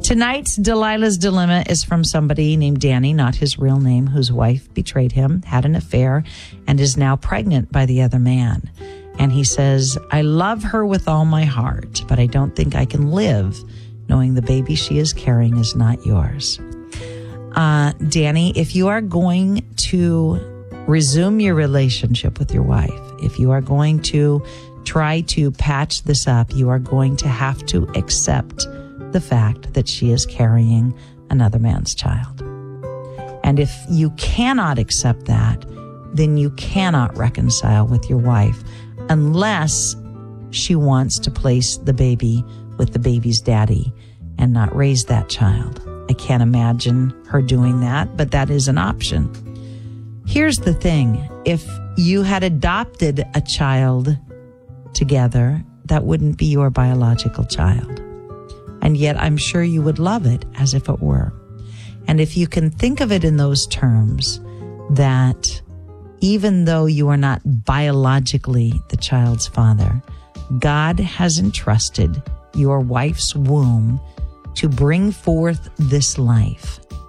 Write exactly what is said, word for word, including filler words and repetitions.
Tonight's Delilah's Dilemma is from somebody named Danny, not his real name, whose wife betrayed him, had an affair, and is now pregnant by the other man. And he says, I love her with all my heart, but I don't think I can live knowing the baby she is carrying is not yours. Uh, Danny, if you are going to resume your relationship with your wife, if you are going to try to patch this up, you are going to have to accept the fact that she is carrying another man's child. And if you cannot accept that, then you cannot reconcile with your wife unless she wants to place the baby with the baby's daddy and not raise that child. I can't imagine her doing that, but that is an option. Here's the thing. If you had adopted a child together, that wouldn't be your biological child. And yet I'm sure you would love it as if it were. And if you can think of it in those terms, that even though you are not biologically the child's father, God has entrusted your wife's womb to bring forth this life.